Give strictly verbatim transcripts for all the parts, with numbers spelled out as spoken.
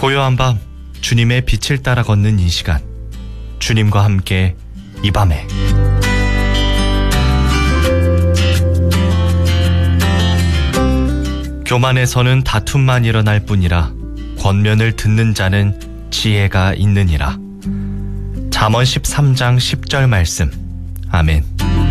고요한 밤, 주님의 빛을 따라 걷는 이 시간, 주님과 함께 이 밤에. 교만에서는 다툼만 일어날 뿐이라 권면을 듣는 자는 지혜가 있느니라. 잠언 십삼 장 십 절 말씀. 아멘.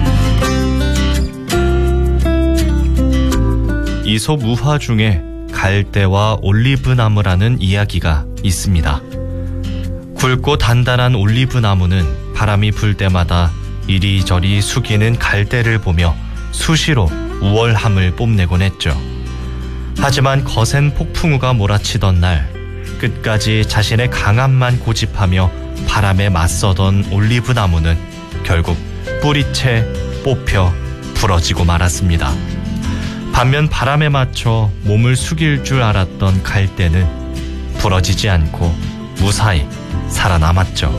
이솝 우화 중에 갈대와 올리브 나무라는 이야기가 있습니다. 굵고 단단한 올리브 나무는 바람이 불 때마다 이리저리 숙이는 갈대를 보며 수시로 우월함을 뽐내곤 했죠. 하지만 거센 폭풍우가 몰아치던 날, 끝까지 자신의 강함만 고집하며 바람에 맞서던 올리브 나무는 결국 뿌리채 뽑혀 부러지고 말았습니다. 반면 바람에 맞춰 몸을 숙일 줄 알았던 갈대는 부러지지 않고 무사히 살아남았죠.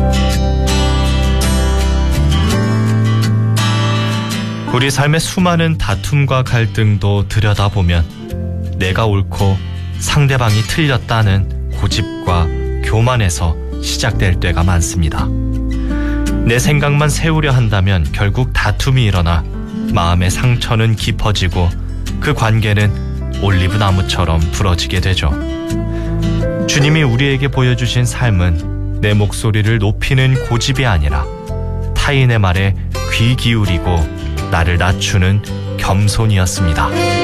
우리 삶의 수많은 다툼과 갈등도 들여다보면 내가 옳고 상대방이 틀렸다는 고집과 교만에서 시작될 때가 많습니다. 내 생각만 세우려 한다면 결국 다툼이 일어나 마음의 상처는 깊어지고 그 관계는 올리브 나무처럼 부러지게 되죠. 주님이 우리에게 보여주신 삶은 내 목소리를 높이는 고집이 아니라 타인의 말에 귀 기울이고 나를 낮추는 겸손이었습니다.